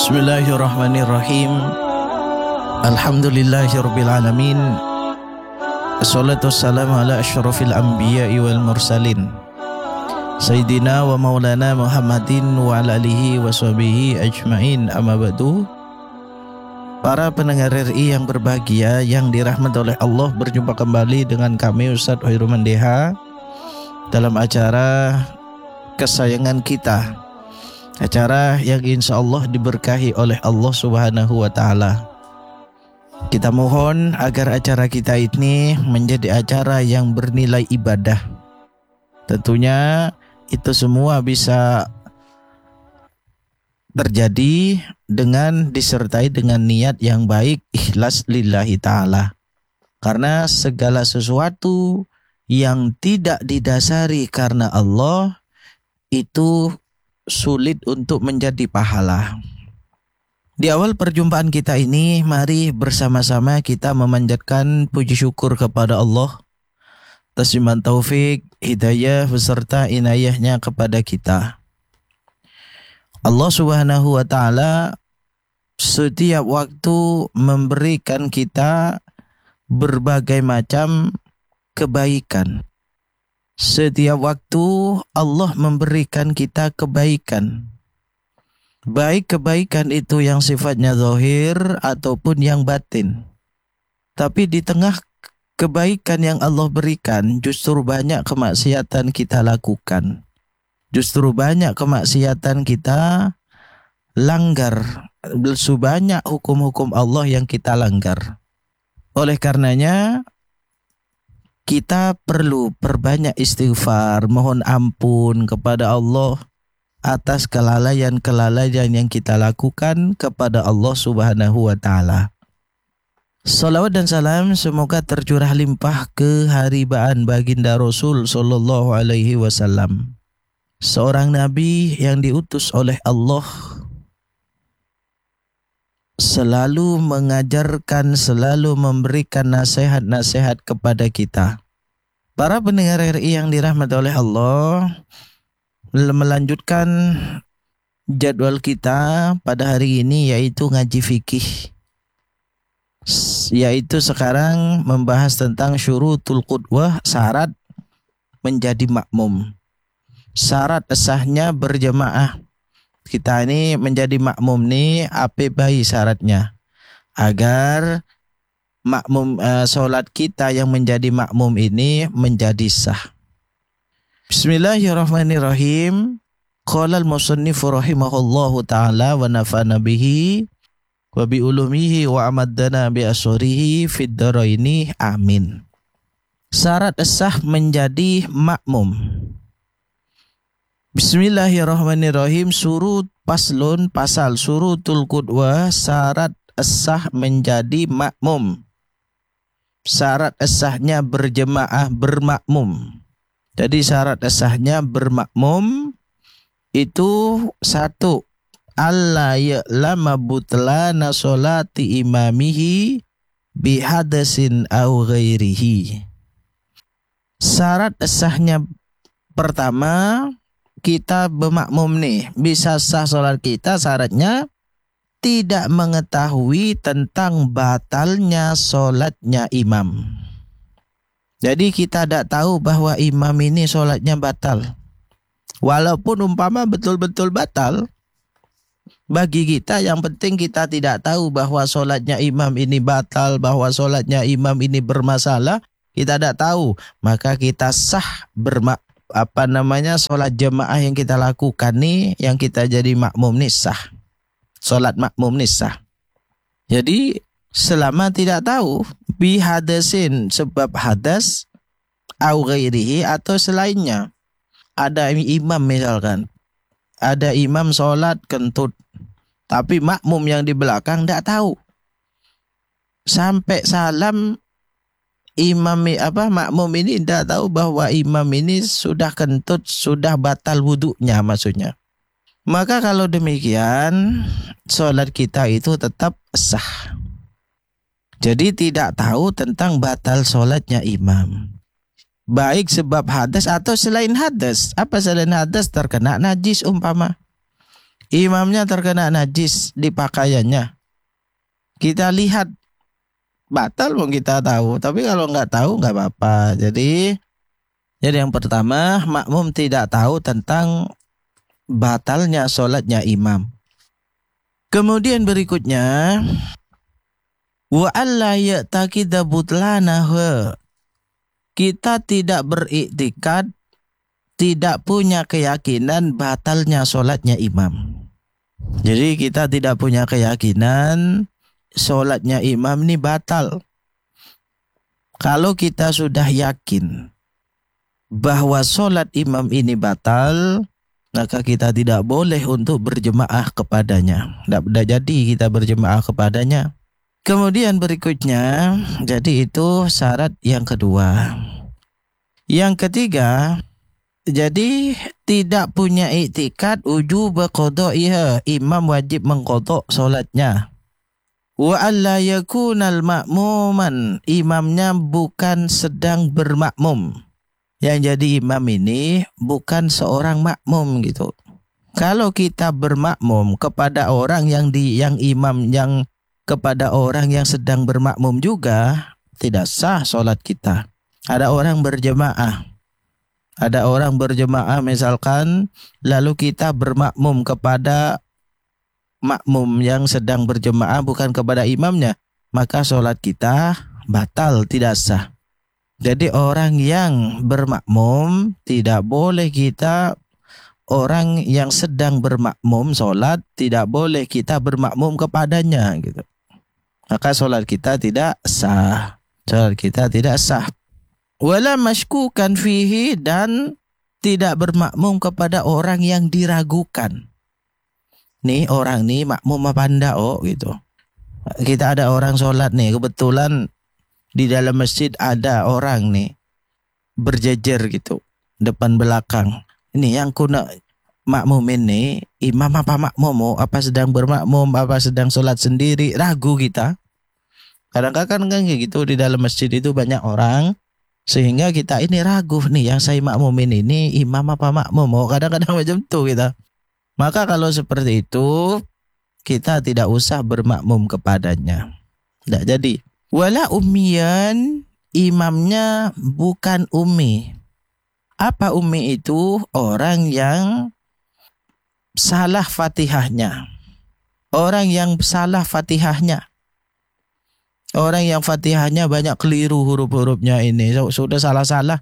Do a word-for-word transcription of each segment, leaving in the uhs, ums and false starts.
Bismillahirrahmanirrahim. Alhamdulillahirabbil alamin. Assalatu wassalamu ala asyrafil anbiya'i wal mursalin. Sayyidina wa maulana Muhammadin wa ala alihi wa sahbihi ajmain, amma ba'du. Para pendengar R I yang berbahagia, yang dirahmati oleh Allah, berjumpa kembali dengan kami Ustaz Hoirul Mandeha dalam acara kesayangan kita, acara yang insya Allah diberkahi oleh Allah Subhanahu wa Ta'ala. Kita mohon agar acara kita ini menjadi acara yang bernilai ibadah. Tentunya itu semua bisa terjadi dengan disertai dengan niat yang baik, ikhlas lillahi ta'ala. Karena segala sesuatu yang tidak didasari karena Allah itu sulit untuk menjadi pahala. Di awal perjumpaan kita ini, mari bersama-sama kita memanjatkan puji syukur kepada Allah atas limpahan taufik, hidayah beserta inayahnya kepada kita. Allah Subhanahu wa Ta'ala setiap waktu memberikan kita berbagai macam kebaikan. Setiap waktu Allah memberikan kita kebaikan. Baik kebaikan itu yang sifatnya zahir ataupun yang batin. Tapi di tengah kebaikan yang Allah berikan, justru banyak kemaksiatan kita lakukan. Justru banyak kemaksiatan kita langgar. Banyak hukum-hukum Allah yang kita langgar. Oleh karenanya, kita perlu perbanyak istighfar, mohon ampun kepada Allah atas kelalaian-kelalaian yang kita lakukan kepada Allah Subhanahu wa Ta'ala. Salawat dan salam semoga tercurah limpah keharibaan baginda Rasul sallallahu alaihi wasallam, seorang nabi yang diutus oleh Allah, selalu mengajarkan, selalu memberikan nasihat-nasihat kepada kita. Para pendengar R I yang dirahmati oleh Allah, melanjutkan jadwal kita pada hari ini yaitu ngaji fikih. Yaitu sekarang membahas tentang syurutul qudwah, syarat menjadi makmum. Syarat sahnya berjamaah. Kita ini menjadi makmum nih, apa baik syaratnya agar makmum uh, solat kita yang menjadi makmum ini menjadi sah. Bismillahirrahmanirrahim. Qala al-musannifu rahimahullahu ta'ala wa nafa'ana bihi wa bi ulumihi wa amaddana bi asorihi fid daraini, amin. Syarat sah menjadi makmum. Bismillahirrahmanirrahim. Surut paslun, pasal surutul qudwah, syarat sah menjadi makmum. Syarat sahnya berjemaah, bermakmum. Jadi syarat sahnya bermakmum itu satu, alla ya'lama butlana sholati imamihi bihadasin au ghairihi. Syarat sahnya pertama, kita bermakmum nih, bisa sah sholat kita, syaratnya tidak mengetahui tentang batalnya sholatnya imam. Jadi kita tidak tahu bahwa imam ini sholatnya batal. Walaupun umpama betul-betul batal, bagi kita yang penting kita tidak tahu bahwa sholatnya imam ini batal, bahwa sholatnya imam ini bermasalah, kita tidak tahu. Maka kita sah bermak apa namanya sholat jemaah yang kita lakukan nih, yang kita jadi makmum nih sah. Sholat makmum nih sah. Jadi selama tidak tahu bihadasin, sebab hadas, au ghairihi, atau selainnya. Ada imam misalkan, ada imam sholat kentut, tapi makmum yang di belakang tidak tahu. Sampai salam imam apa makmum ini tidak tahu bahwa imam ini sudah kentut, sudah batal wuduknya maksudnya. Maka kalau demikian sholat kita itu tetap sah. Jadi tidak tahu tentang batal sholatnya imam. Baik sebab hadas atau selain hadas. Apa selain hadas? Terkena najis umpama. imamnya terkena najis di pakaiannya, kita lihat batal, mau kita tahu. Tapi kalau nggak tahu nggak apa-apa. Jadi, jadi yang pertama, makmum tidak tahu tentang batalnya sholatnya imam. Kemudian berikutnya, wa alla ya'taqida butlanahu. Kita tidak beriktikad, tidak punya keyakinan batalnya sholatnya imam. Jadi kita tidak punya keyakinan sholatnya imam ini batal. Kalau kita sudah yakin bahwa sholat imam ini batal, maka kita tidak boleh untuk berjemaah kepadanya. Tidak jadi kita berjemaah kepadanya. Kemudian berikutnya, jadi itu syarat yang kedua. Yang ketiga, jadi tidak punya iktikad ujub qadaiha, imam wajib mengqadha salatnya. Wa alla yakunal ma'muman, imamnya bukan sedang bermakmum. Yang jadi imam ini bukan seorang makmum gitu. Kalau kita bermakmum kepada orang yang di yang imam yang kepada orang yang sedang bermakmum juga, tidak sah salat kita. Ada orang berjemaah. Ada orang berjemaah misalkan, lalu kita bermakmum kepada makmum yang sedang berjemaah bukan kepada imamnya, maka sholat kita batal, tidak sah. Jadi orang yang bermakmum tidak boleh kita, orang yang sedang bermakmum sholat tidak boleh kita bermakmum kepadanya gitu. Maka sholat kita tidak sah. Sholat kita tidak sah. Wala mashkukan fihi, dan tidak bermakmum kepada orang yang diragukan. Nih orang nih makmum apa enggak oh gitu. Kita ada orang sholat nih, kebetulan di dalam masjid ada orang nih berjejer gitu depan belakang. Ini yang kuna makmumin nih, imam apa makmum, apa sedang bermakmum, apa sedang sholat sendiri, ragu kita. Kadang-kadang kan kayak gitu, di dalam masjid itu banyak orang, sehingga kita ini ragu nih, yang saya makmumin ini imam apa makmum. Oh, kadang-kadang macam itu kita. Maka kalau seperti itu, kita tidak usah bermakmum kepadanya. Tidak jadi. Wala ummiyan, imamnya bukan ummi. Apa ummi itu? Orang yang salah fatihahnya. Orang yang salah fatihahnya. Orang yang fatihahnya banyak keliru huruf-hurufnya ini. Sudah salah-salah.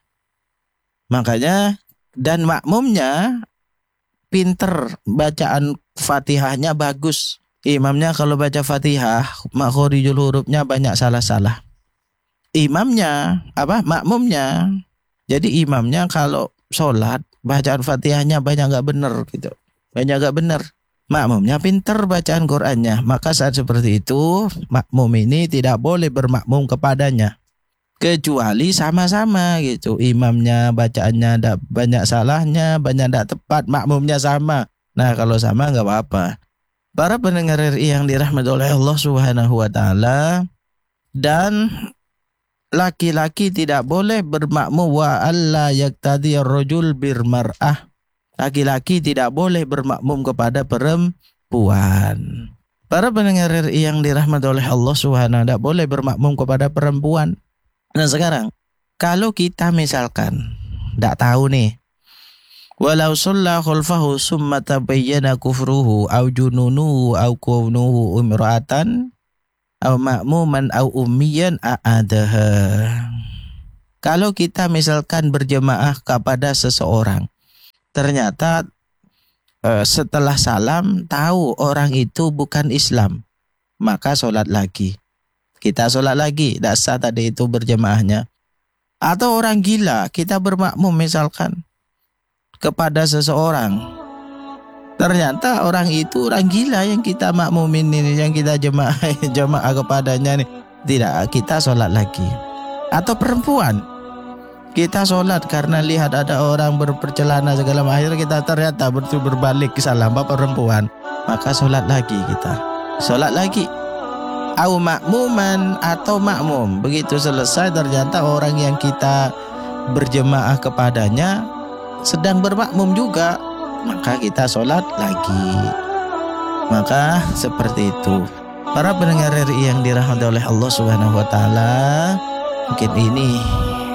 Makanya, dan makmumnya pinter, bacaan fatihahnya bagus. Imamnya kalau baca fatihah, makhorijul hurufnya banyak salah-salah. Imamnya, apa? Makmumnya. Jadi imamnya kalau sholat, bacaan fatihahnya banyak gak benar gitu. Banyak gak benar. Makmumnya pinter bacaan Qur'annya. Maka saat seperti itu, makmum ini tidak boleh bermakmum kepadanya. Kecuali sama-sama gitu. Imamnya bacaannya ada banyak salahnya, banyak tidak tepat, makmumnya sama. Nah kalau sama gak apa-apa. Para pendengar R I yang dirahmati oleh Allah Subhanahu wa taala, dan laki-laki tidak boleh bermakmum wa alla yaqtadi ar-rajul bir mar'ah. Laki-laki tidak boleh bermakmum kepada perempuan. Para pendengar R I yang dirahmati oleh Allah Subhanahu wa taala, tidak boleh bermakmum kepada perempuan. Nah sekarang, kalau kita misalkan tidak tahu nih, walau shalla khulfahu summa tabayyana kufruhu au jununuhu au kaunuhu umra'atan au ma'muman au ummiyan a'adaha. Kalau kita misalkan berjemaah kepada seseorang, ternyata eh, setelah salam tahu orang itu bukan Islam, maka sholat lagi. Kita sholat lagi, tidak sah tadi itu berjemaahnya. Atau orang gila, kita bermakmum misalkan kepada seseorang, ternyata orang itu orang gila yang kita makmumin ini, yang kita jemaah jemaah kepadanya nih, tidak, kita sholat lagi. Atau perempuan, kita sholat karena lihat ada orang berpercelana segala macam, kita ternyata betul berbalik ke salam perempuan, maka sholat lagi kita, sholat lagi. Au makmuman, atau makmum, begitu selesai ternyata orang yang kita berjemaah kepadanya sedang bermakmum juga, maka kita sholat lagi. Maka seperti itu. Para pendengar R I yang dirahmati oleh Allah Subhanahu wa taala, mungkin ini